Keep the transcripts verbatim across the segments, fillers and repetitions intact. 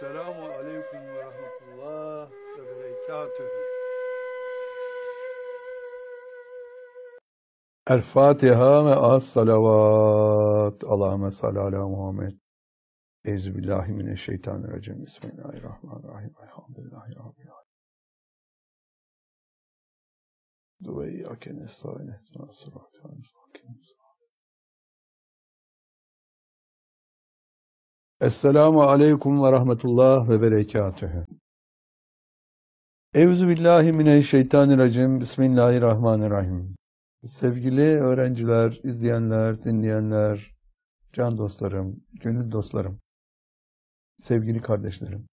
Selamun Aleyküm ve Rahmetullah ve Berekatühü. El Fatiha ve as salavat. Allahümme salli ala Muhammed. Euzubillahimineşşeytanirracim. Bismillahirrahmanirrahim. Elhamdülillahi Rabbil alemin. Ve iyyâke nestaîn ihdinas sıratal mustakîm. Esselamu Aleyküm ve Rahmetullah ve Berekatühü. Euzubillahimineşşeytanirracim. Bismillahirrahmanirrahim. Sevgili öğrenciler, izleyenler, dinleyenler, can dostlarım, gönül dostlarım, sevgili kardeşlerim.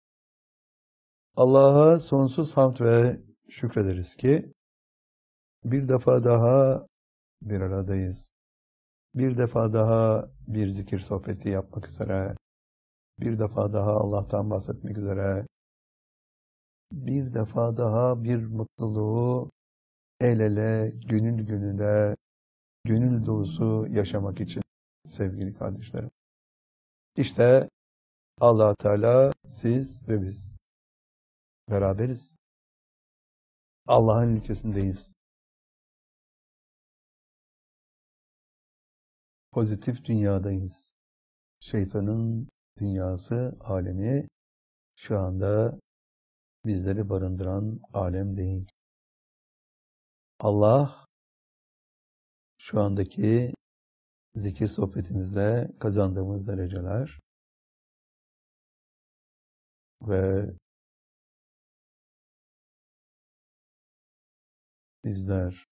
Allah'a sonsuz hamd ve şükrederiz ki bir defa daha bir aradayız. Bir defa daha bir zikir sohbeti yapmak üzere, bir defa daha Allah'tan bahsetmek üzere, bir defa daha bir mutluluğu el ele, gönül gönüle, gönül dolusu yaşamak için sevgili kardeşlerim. İşte Allah Teala, siz ve biz beraberiz. Allah'ın ülkesindeyiz. Pozitif dünyadayız. Şeytanın dünyası, alemi şu anda bizleri barındıran alem değil. Allah şu andaki zikir sohbetimizde kazandığımız dereceler ve bizler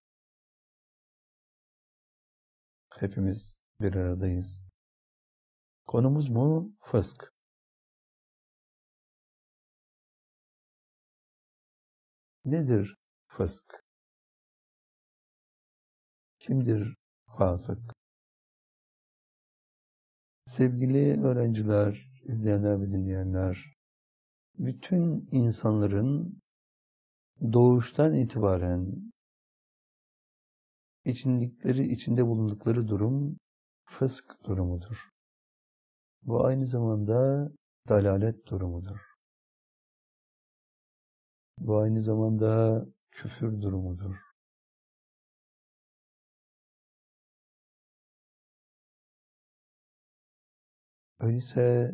hepimiz bir aradayız. Konumuz mu? Fısk. Nedir fısk? Kimdir fasık? Sevgili öğrenciler, izleyenler ve dinleyenler, bütün insanların doğuştan itibaren içindikleri, içinde bulundukları durum fısk durumudur. Bu aynı zamanda dalalet durumudur. Bu aynı zamanda küfür durumudur. Öyleyse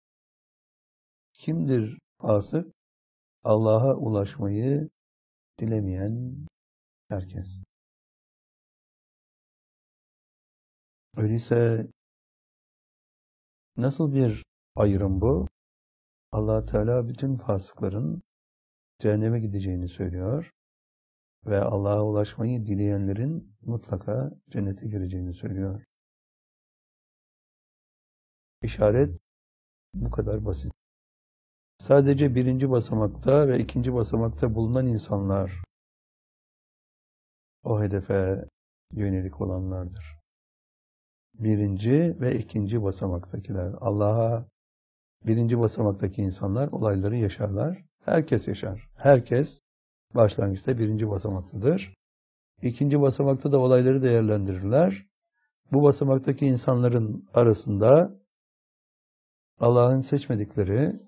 kimdir fasık? Allah'a ulaşmayı dilemeyen herkes. Öyleyse nasıl bir ayrım bu? Allah Teala bütün fasıkların cehenneme gideceğini söylüyor ve Allah'a ulaşmayı dileyenlerin mutlaka cennete gireceğini söylüyor. İşaret bu kadar basit. Sadece birinci basamakta ve ikinci basamakta bulunan insanlar o hedefe yönelik olanlardır. Birinci ve ikinci basamaktakiler. Allah'a birinci basamaktaki insanlar olayları yaşarlar. Herkes yaşar. Herkes başlangıçta birinci basamaktadır. İkinci basamakta da olayları değerlendirirler. Bu basamaktaki insanların arasında Allah'ın seçmedikleri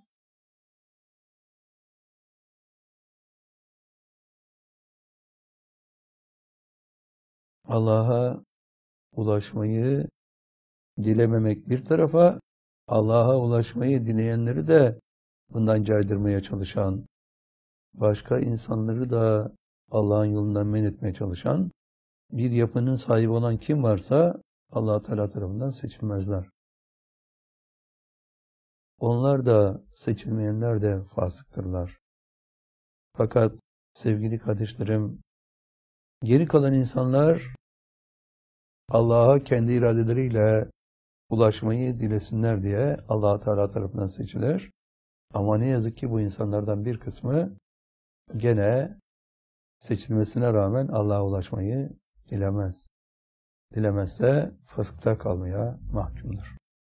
Allah'a ulaşmayı dilememek bir tarafa, Allah'a ulaşmayı dileyenleri de bundan caydırmaya çalışan, başka insanları da Allah'ın yolundan men etmeye çalışan bir yapının sahibi olan kim varsa Allah Teala tarafından seçilmezler. Onlar da, seçilmeyenler de fasıktırlar. Fakat sevgili kardeşlerim, geri kalan insanlar Allah'a kendi iradeleriyle ulaşmayı dilesinler diye Allah Teala tarafından seçilir. Ama ne yazık ki bu insanlardan bir kısmı gene seçilmesine rağmen Allah'a ulaşmayı dilemez. Dilemezse fıskta kalmaya mahkumdur.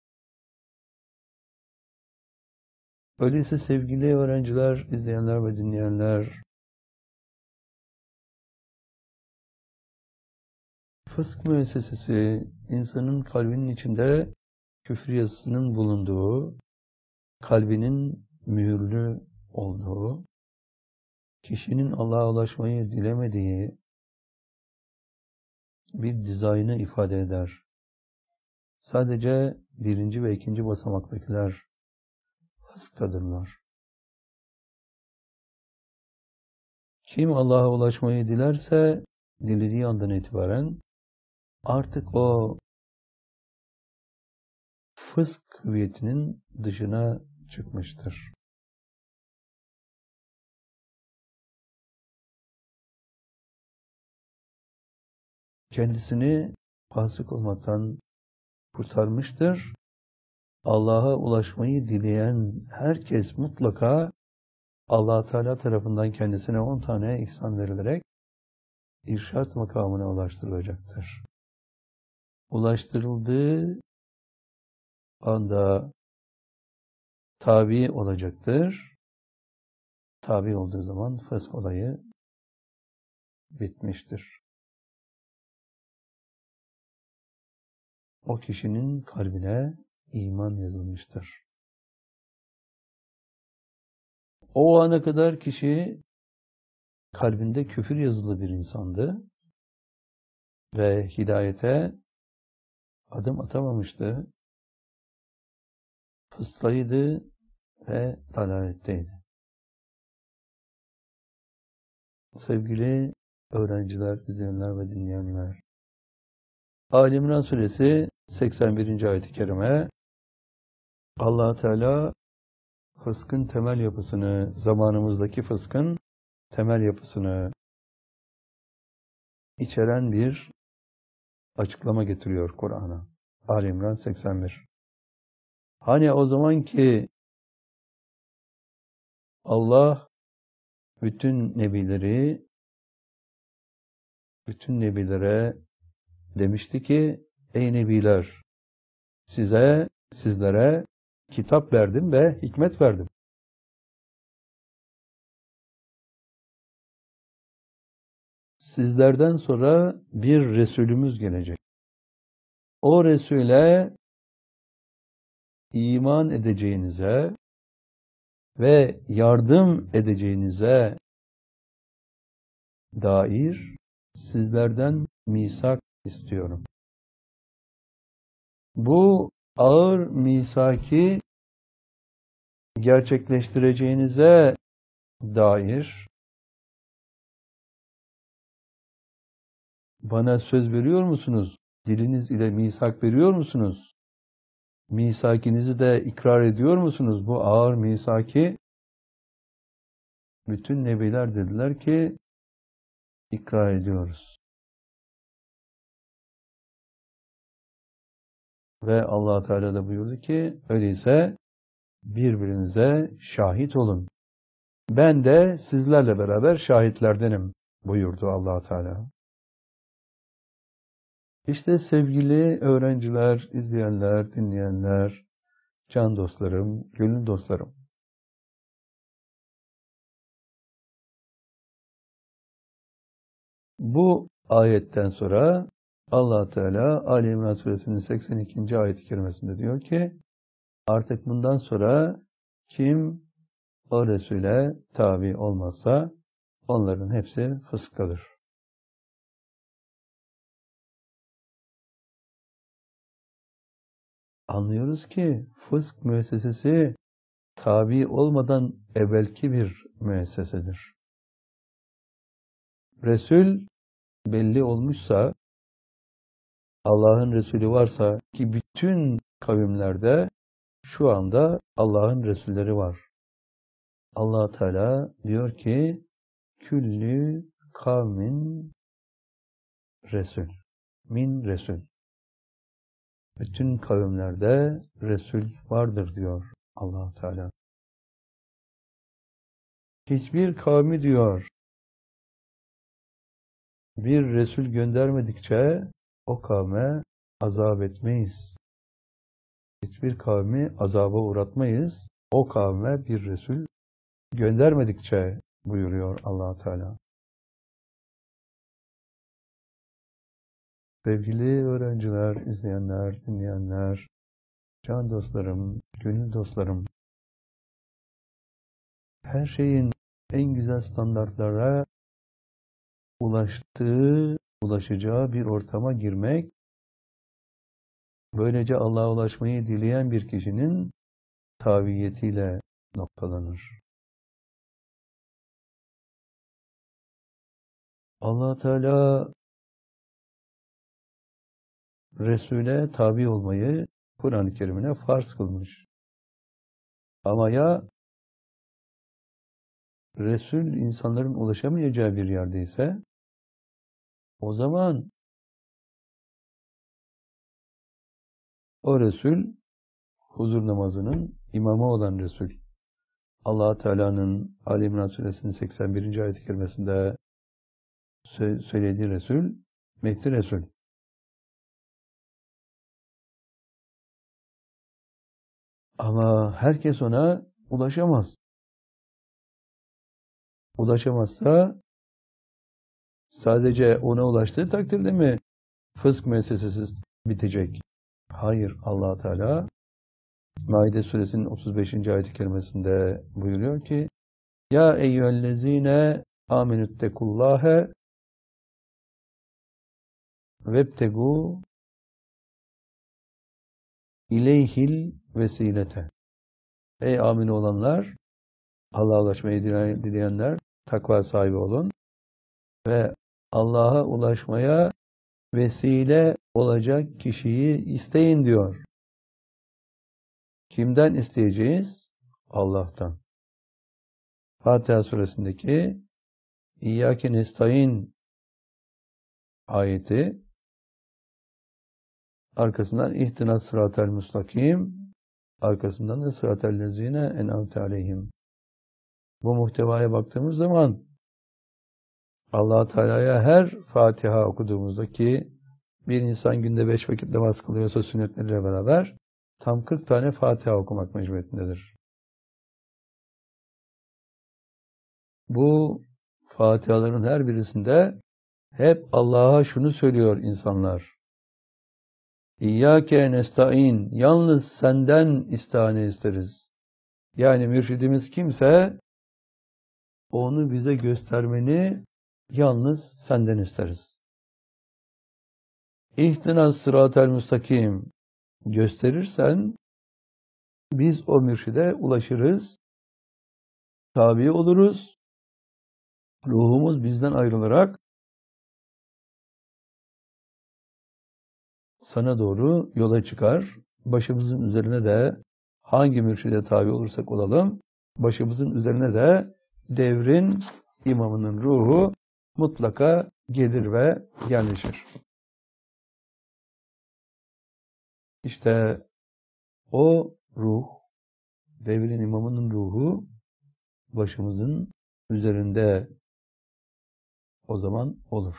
Öyleyse sevgili öğrenciler, izleyenler ve dinleyenler, fısk müessesesi insanın kalbinin içinde küfür yazısının bulunduğu kalbinin mühürlü olduğu, kişinin Allah'a ulaşmayı dilemediği bir dizaynı ifade eder. Sadece birinci ve ikinci basamaktakiler fısktadırlar. Kim Allah'a ulaşmayı dilerse, dilediği andan itibaren artık o fısk hüviyetinin dışına çıkmıştır. Kendisini fasık olmaktan kurtarmıştır. Allah'a ulaşmayı dileyen herkes mutlaka Allah Teala tarafından kendisine on tane ihsan verilerek irşat makamına ulaştırılacaktır. Ulaştırıldığı anda tabi olacaktır. Tabi olduğu zaman fısk olayı bitmiştir. O kişinin kalbine iman yazılmıştır. O ana kadar kişi kalbinde küfür yazılı bir insandı ve hidayete adım atamamıştı. Fıskaydı ve dalaletteydi. Sevgili öğrenciler, izleyenler ve dinleyenler, Ali İmran Suresi seksen birinci ayet-i kerime Allah Teala fıskın temel yapısını, zamanımızdaki fıskın temel yapısını içeren bir açıklama getiriyor Kur'an'a. Ali İmran seksen bir. Hani o zaman ki Allah bütün nebileri, bütün nebilere demişti ki, ey nebiler, size, sizlere kitap verdim ve hikmet verdim. Sizlerden sonra bir Resulümüz gelecek. O Resul'e iman edeceğinize ve yardım edeceğinize dair sizlerden misak istiyorum. Bu ağır misaki gerçekleştireceğinize dair bana söz veriyor musunuz? Diliniz ile misak veriyor musunuz? Misakinizi de ikrar ediyor musunuz? Bu ağır misaki bütün nebiler dediler ki ikrar ediyoruz. Ve Allah Teala da buyurdu ki öyleyse birbirinize şahit olun. Ben de sizlerle beraber şahitlerdenim buyurdu Allah Teala. İşte sevgili öğrenciler, izleyenler, dinleyenler, can dostlarım, gönül dostlarım. Bu ayetten sonra Allah Teala Ali İmran Suresinin seksen ikinci ayet-i kerimesinde diyor ki artık bundan sonra kim o Resul'e tabi olmazsa onların hepsi fıskadır. Anlıyoruz ki fısk müessesesi tabi olmadan evvelki bir müessesedir. Resul belli olmuşsa, Allah'ın Resulü varsa ki bütün kavimlerde şu anda Allah'ın Resulleri var. Allah Teala diyor ki küllü kavmin Resul. Min Resul. Bütün kavimlerde Resul vardır diyor Allah Teala. Hiçbir kavmi diyor bir Resul göndermedikçe o kavme azap etmeyiz. Hiçbir kavmi azaba uğratmayız. O kavme bir Resul göndermedikçe buyuruyor Allah Teala. Sevgili öğrenciler, izleyenler, dinleyenler, can dostlarım, gönül dostlarım, her şeyin en güzel standartlara ulaştığı, ulaşacağı bir ortama girmek, böylece Allah'a ulaşmayı dileyen bir kişinin taviyetiyle noktalanır. Allah Teala Resul'e tabi olmayı Kur'an-ı Kerim'ine farz kılmış. Ama ya Resul insanların ulaşamayacağı bir yerdeyse, o zaman o Resul huzur namazının imamı olan Resul. Allah Teala'nın Ali İmran Suresinin seksen birinci ayet-i kerimesinde söylediği Resul, Mehdi Resul. Ama herkes ona ulaşamaz. Ulaşamazsa sadece ona ulaştığı takdirde mi fısk müessesesi bitecek? Hayır, Allah Teala Maide Suresinin otuz beşinci ayet-i kerimesinde buyuruyor ki: Ya eyyühellezine amenüttekullâhe vebtegu ileyhil vesilete. Ey amin olanlar, Allah'a ulaşmayı dileyenler, takva sahibi olun ve Allah'a ulaşmaya vesile olacak kişiyi isteyin diyor. Kimden isteyeceğiz? Allah'tan. Fatiha suresindeki İyyâke nestaîn ayeti, arkasından ihtinas sıratel müstakim, arkasından da sıratel lezîne en'amte aleyhim. Bu muhtevaya baktığımız zaman Allah Teala'ya her Fatiha okuduğumuzda, ki bir insan günde beş vakit namaz kılıyorsa sünnetleriyle beraber tam kırk tane Fatiha okumak mecburiyetindedir. Bu Fatihaların her birisinde hep Allah'a şunu söylüyor insanlar: İyyâke nestaîn, yalnız senden istihane isteriz. Yani mürşidimiz kimse onu bize göstermeni yalnız senden isteriz. İhtinas sıratel müstakim, gösterirsen biz o mürşide ulaşırız, tabi oluruz, ruhumuz bizden ayrılarak sana doğru yola çıkar. Başımızın üzerine de hangi mürşide tabi olursak olalım, başımızın üzerine de devrin imamının ruhu mutlaka gelir ve yerleşir. İşte o ruh, devrin imamının ruhu başımızın üzerinde o zaman olur.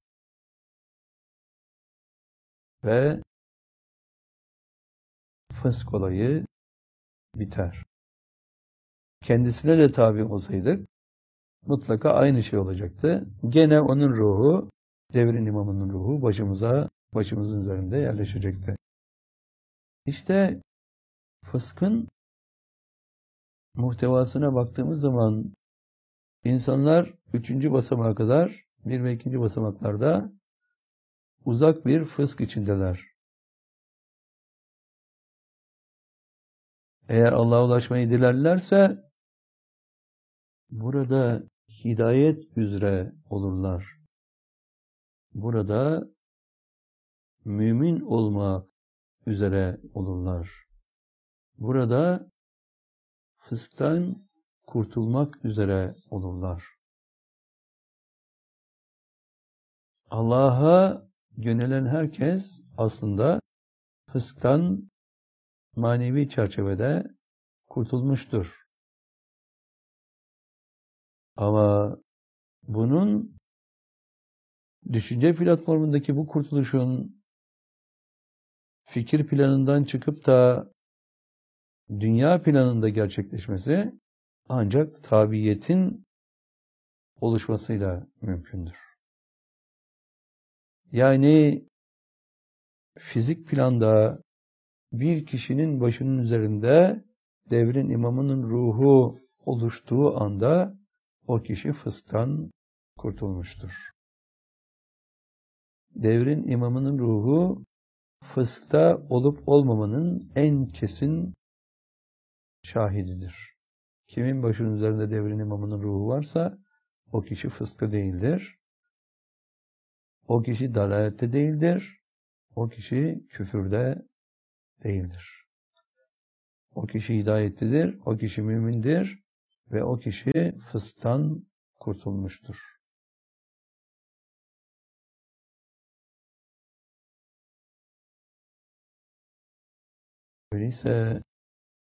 Ve fısk olayı biter. Kendisine de tabi olsaydık mutlaka aynı şey olacaktı. Gene onun ruhu, devrin imamının ruhu başımıza, başımızın üzerinde yerleşecekti. İşte fıskın muhtevasına baktığımız zaman insanlar üçüncü basamağa kadar, bir ve ikinci basamaklarda uzak bir fısk içindeler. Eğer Allah'a ulaşmayı dilerlerse burada hidayet üzere olurlar. Burada mümin olmak üzere olurlar. Burada fısktan kurtulmak üzere olurlar. Allah'a yönelen herkes aslında fısktan manevi çerçevede kurtulmuştur. Ama bunun düşünce platformundaki bu kurtuluşun fikir planından çıkıp da dünya planında gerçekleşmesi ancak tabiiyetin oluşmasıyla mümkündür. Yani fizik planda bir kişinin başının üzerinde devrin imamının ruhu oluştuğu anda o kişi fısktan kurtulmuştur. Devrin imamının ruhu fıskta olup olmamanın en kesin şahididir. Kimin başının üzerinde devrin imamının ruhu varsa o kişi fıskta değildir. O kişi dalalette değildir. O kişi küfürde değildir. O kişi hidayetlidir. O kişi mümindir. Ve o kişi fısktan kurtulmuştur. Öyleyse